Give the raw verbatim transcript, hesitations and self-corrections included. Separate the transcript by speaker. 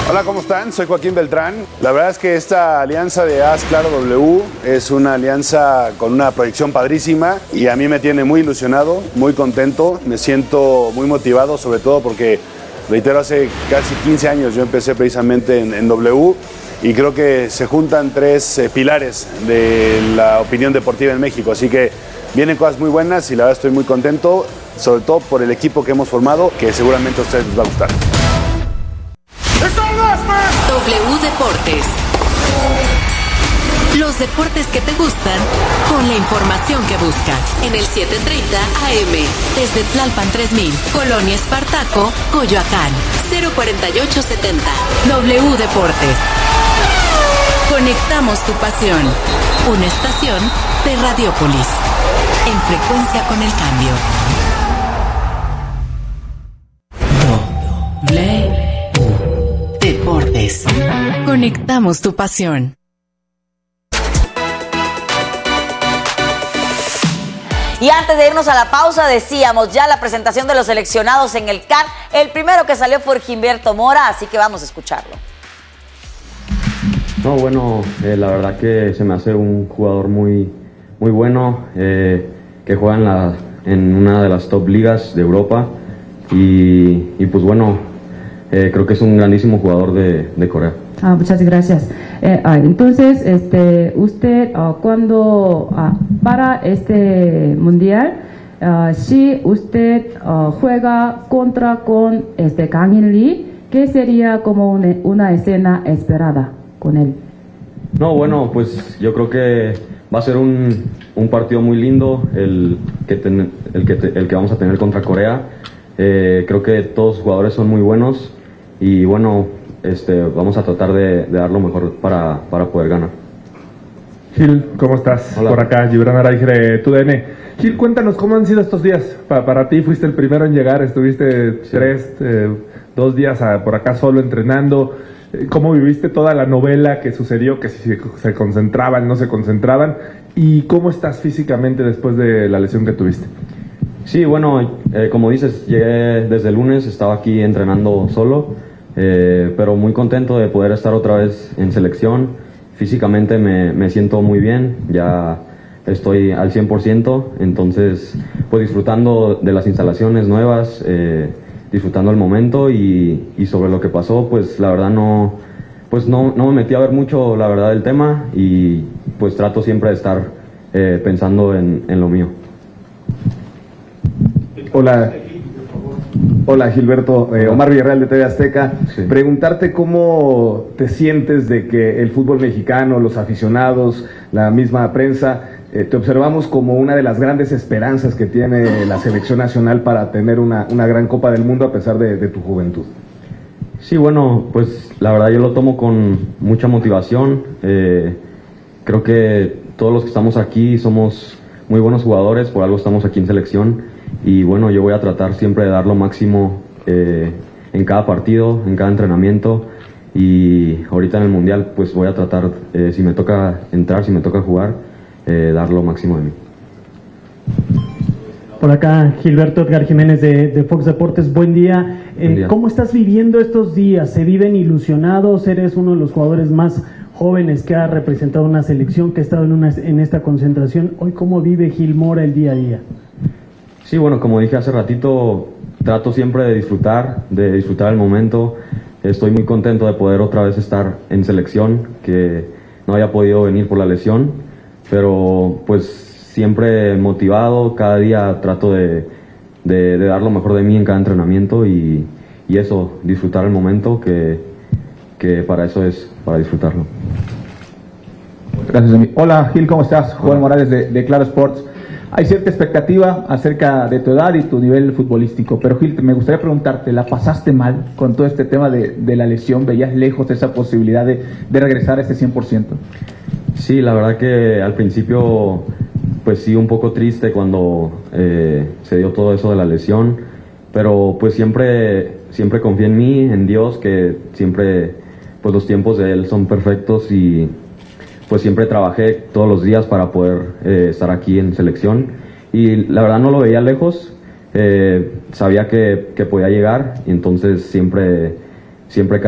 Speaker 1: Hola, ¿cómo están? Soy Joaquín Beltrán. La verdad es que esta alianza de Haz Claro W es una alianza con una proyección padrísima y a mí me tiene muy ilusionado, muy contento, me siento muy motivado, sobre todo porque, reitero, hace casi quince años yo empecé precisamente en, en W y creo que se juntan tres eh, pilares de la opinión deportiva en México, así que vienen cosas muy buenas y la verdad estoy muy contento, sobre todo por el equipo que hemos formado, que seguramente a ustedes les va a gustar.
Speaker 2: W Deportes. Los deportes que te gustan con la información que buscas. En el setecientos treinta A M. Desde Tlalpan tres mil. Colonia Espartaco, Coyoacán. cero cuarenta y ocho setenta. W Deportes. Conectamos tu pasión. Una estación de Radiópolis. En frecuencia con el cambio. W Deportes. Conectamos tu pasión.
Speaker 3: Y antes de irnos a la pausa, decíamos ya la presentación de los seleccionados en el C A R. El primero que salió fue Gilberto Mora, así que vamos a escucharlo.
Speaker 4: No, bueno, eh, la verdad que se me hace un jugador muy, muy bueno, eh, que juega en, la, en una de las top ligas de Europa y, y pues bueno, Eh, creo que es un grandísimo jugador de, de Corea.
Speaker 5: Ah, muchas gracias. Eh, ah, entonces, este, usted ah, cuando ah, para este mundial, ah, si usted ah, juega contra con este Kang In-lee, ¿qué sería como una, una escena esperada con él?
Speaker 4: No, bueno, pues yo creo que va a ser un, un partido muy lindo el que, ten, el, que te, el que vamos a tener contra Corea. Eh, creo que todos los jugadores son muy buenos. Y bueno, este, vamos a tratar de, de dar lo mejor para, para poder ganar.
Speaker 6: Gil, ¿cómo estás?
Speaker 4: Hola.
Speaker 6: Por acá, Gibran Araiz de T U D N. Gil, cuéntanos cómo han sido estos días. Pa, para ti fuiste el primero en llegar, estuviste sí. tres, eh, dos días a, por acá solo entrenando. ¿Cómo viviste toda la novela que sucedió, que si se concentraban, no se concentraban? ¿Y cómo estás físicamente después de la lesión que tuviste?
Speaker 4: Sí, bueno, eh, como dices, llegué desde el lunes, estaba aquí entrenando solo. Eh, pero muy contento de poder estar otra vez en selección. Físicamente me, me siento muy bien, ya estoy al cien por ciento, entonces pues disfrutando de las instalaciones nuevas, eh, disfrutando el momento y, y sobre lo que pasó, pues la verdad no, pues no, no me metí a ver mucho la verdad del tema y pues trato siempre de estar eh, pensando en, en lo mío.
Speaker 7: Hola. Hola Gilberto, eh, Omar Villarreal de T V Azteca. Sí. Preguntarte cómo te sientes de que el fútbol mexicano, los aficionados, la misma prensa, eh, te observamos como una de las grandes esperanzas que tiene la selección nacional para tener una, una gran Copa del Mundo a pesar de, de tu juventud.
Speaker 4: Sí, bueno, pues la verdad yo lo tomo con mucha motivación. Eh, creo que todos los que estamos aquí somos muy buenos jugadores, por algo estamos aquí en selección. Y bueno, yo voy a tratar siempre de dar lo máximo eh, en cada partido, en cada entrenamiento y ahorita en el Mundial pues voy a tratar, eh, si me toca entrar, si me toca jugar, eh, dar lo máximo de mí.
Speaker 8: Por acá, Gilberto Edgar Jiménez de, de Fox Deportes, buen día. Eh, buen día. ¿Cómo estás viviendo estos días? ¿Se viven ilusionados? Eres uno de los jugadores más jóvenes que ha representado una selección, que ha estado en, una, en esta concentración. Hoy, ¿cómo vive Gil Mora el día a día?
Speaker 4: Sí, bueno, como dije hace ratito, trato siempre de disfrutar, de disfrutar el momento. Estoy muy contento de poder otra vez estar en selección, que no había podido venir por la lesión, pero pues siempre motivado, cada día trato de, de, de dar lo mejor de mí en cada entrenamiento y, y eso, disfrutar el momento, que, que para eso es, para disfrutarlo.
Speaker 9: Gracias a mí. Hola Gil, ¿cómo estás? Hola. Juan Morales de, de Claro Sports. Hay cierta expectativa acerca de tu edad y tu nivel futbolístico, pero Gil, me gustaría preguntarte, ¿la pasaste mal con todo este tema de, de la lesión? ¿Veías lejos esa posibilidad de, de regresar a ese cien por ciento?
Speaker 4: Sí, la verdad que al principio, pues sí, un poco triste cuando eh, se dio todo eso de la lesión, pero pues siempre, siempre confié en mí, en Dios, que siempre, pues los tiempos de Él son perfectos y pues siempre trabajé todos los días para poder eh, estar aquí en selección y la verdad no lo veía lejos, eh, sabía que, que podía llegar y entonces siempre, siempre